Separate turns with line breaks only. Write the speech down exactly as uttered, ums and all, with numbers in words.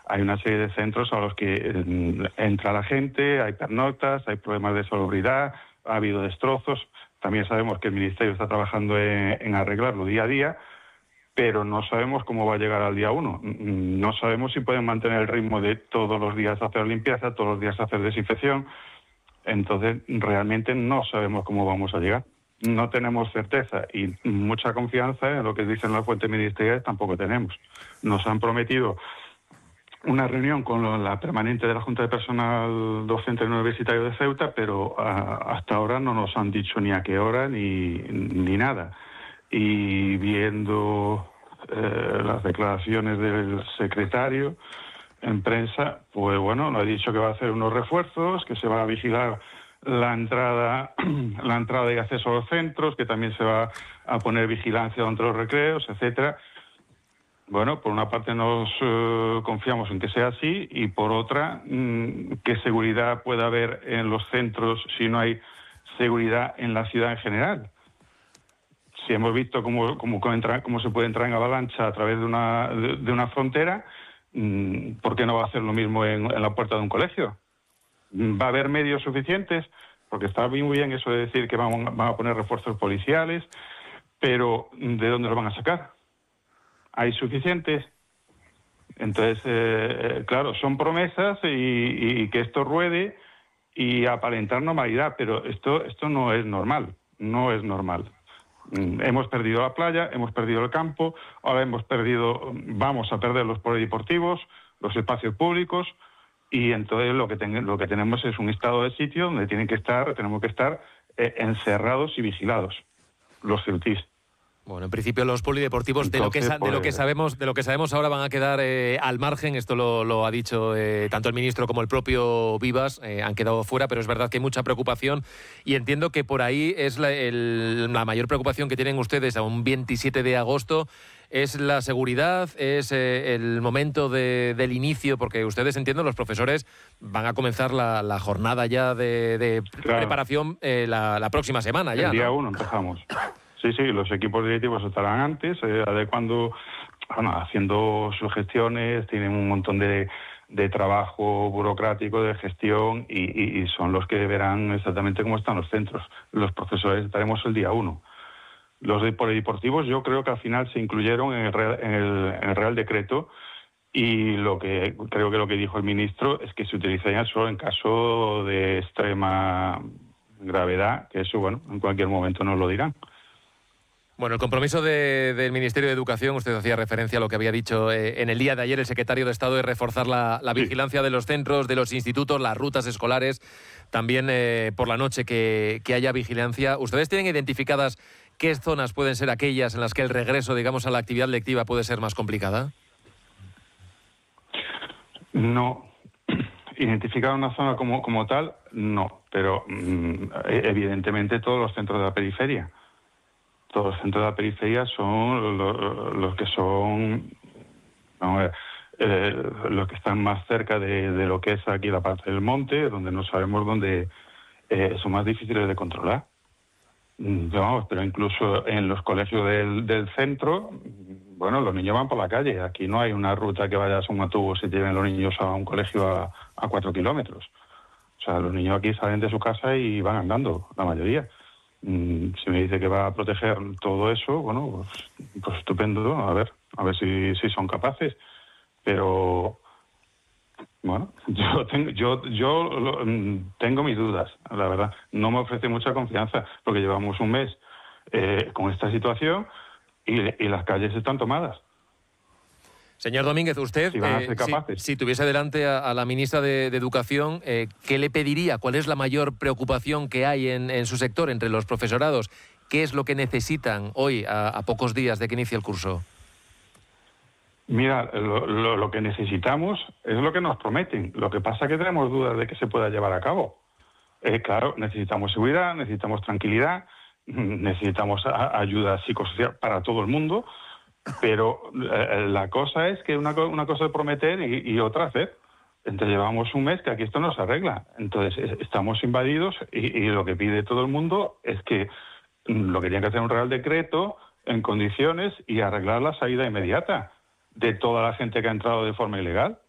hay una serie de centros a los que eh, entra la gente, hay pernoctas, hay problemas de salubridad, ha habido destrozos. También sabemos que el Ministerio está trabajando en, en arreglarlo día a día, pero no sabemos cómo va a llegar al día uno. No sabemos si pueden mantener el ritmo de todos los días hacer limpieza, todos los días hacer desinfección. Entonces, realmente no sabemos cómo vamos a llegar. No tenemos certeza y mucha confianza en lo que dicen las fuentes ministeriales tampoco tenemos. Nos han prometido una reunión con la permanente de la Junta de Personal Docente Universitario de Ceuta, pero a, hasta ahora no nos han dicho ni a qué hora ni, ni nada. Y viendo eh, las declaraciones del secretario en prensa, pues bueno, nos ha dicho que va a hacer unos refuerzos, que se va a vigilar la entrada la entrada y acceso a los centros, que también se va a poner vigilancia entre los recreos, etcétera. Bueno, por una parte nos eh, confiamos en que sea así y por otra, mmm, ¿qué seguridad puede haber en los centros si no hay seguridad en la ciudad en general? Si hemos visto cómo, cómo, cómo, entra, cómo se puede entrar en avalancha a través de una, de, de una frontera, mmm, ¿por qué no va a hacer lo mismo en, en la puerta de un colegio? ¿Va a haber medios suficientes? Porque está muy bien eso de decir que van, van a poner refuerzos policiales, pero ¿de dónde los van a sacar? ¿Hay suficientes? Entonces, eh, claro, son promesas y, y que esto ruede y aparentar normalidad, pero esto, esto no es normal, no es normal. Mm, hemos perdido la playa, hemos perdido el campo, ahora hemos perdido, vamos a perder los polideportivos, los espacios públicos, y entonces lo que, ten, lo que tenemos es un estado de sitio donde tienen que estar, tenemos que estar eh, encerrados y vigilados los ceutís.
Bueno, en principio los polideportivos,
Entonces,
de, lo que,
pues,
de lo que sabemos de lo que sabemos ahora van a quedar eh, al margen. Esto lo, lo ha dicho eh, tanto el ministro como el propio Vivas, eh, han quedado fuera, pero es verdad que hay mucha preocupación y entiendo que por ahí es la, el, la mayor preocupación que tienen ustedes a un veintisiete de agosto. ¿Es la seguridad? ¿Es eh, el momento de, del inicio? Porque ustedes, entiendo, los profesores van a comenzar la, la jornada ya de, de
claro.
preparación eh, la, la próxima semana ya,
El día
¿no?
uno empezamos. Sí, sí, los equipos directivos estarán antes, eh, adecuando, bueno, haciendo sus gestiones, tienen un montón de, de trabajo burocrático, de gestión, y, y, y son los que verán exactamente cómo están los centros. Los profesores estaremos el día uno. Los de polideportivos yo creo que al final se incluyeron en el, Real, en el, en el Real Decreto, y lo que creo que lo que dijo el ministro es que se utilizarían solo en caso de extrema gravedad, que eso, bueno, en cualquier momento nos lo dirán.
Bueno, el compromiso de, del Ministerio de Educación, usted hacía referencia a lo que había dicho eh, en el día de ayer el secretario de Estado, de reforzar la, la vigilancia de los centros, de los institutos, las rutas escolares, también eh, por la noche que, que haya vigilancia. ¿Ustedes tienen identificadas qué zonas pueden ser aquellas en las que el regreso, digamos, a la actividad lectiva puede ser más complicada?
No. Identificar una zona como, como tal, no. Pero mm, evidentemente todos los centros de la periferia. Todos los centros de la periferia son los, los que son vamos a ver, eh, los que están más cerca de, de lo que es aquí la parte del monte, donde no sabemos dónde eh, son más difíciles de controlar. Vamos, pero incluso en los colegios del, del centro, bueno, los niños van por la calle. Aquí no hay una ruta que vaya a Somatubos y lleven los niños a un colegio a, a cuatro kilómetros. O sea, los niños aquí salen de su casa y van andando, la mayoría. Si me dice que va a proteger todo eso, bueno, pues, pues estupendo, a ver, a ver si, si son capaces. Pero, bueno, yo tengo, yo, yo tengo mis dudas, la verdad. No me ofrece mucha confianza, porque llevamos un mes eh, con esta situación y, y las calles están tomadas.
Señor Domínguez, usted,
si, van a
eh,
ser capaces.
si, si tuviese delante a, a la ministra de, de Educación, eh, ¿qué le pediría? ¿Cuál es la mayor preocupación que hay en, en su sector, entre los profesorados? ¿Qué es lo que necesitan hoy, a, a pocos días de que inicie el curso?
Mira, lo, lo, lo que necesitamos es lo que nos prometen. Lo que pasa es que tenemos dudas de que se pueda llevar a cabo. Eh, claro, necesitamos seguridad, necesitamos tranquilidad, necesitamos a, ayuda psicosocial para todo el mundo. Pero eh, la cosa es que una, una cosa es prometer y, y otra hacer. Entonces llevamos un mes que aquí esto no se arregla. Entonces es, estamos invadidos y, y lo que pide todo el mundo es que lo que tiene que hacer un Real Decreto en condiciones y arreglar la salida inmediata de toda la gente que ha entrado de forma ilegal.